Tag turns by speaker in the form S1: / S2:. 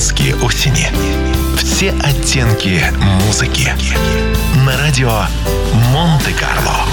S1: отблески осени. Все оттенки музыки. На радио Монте-Карло.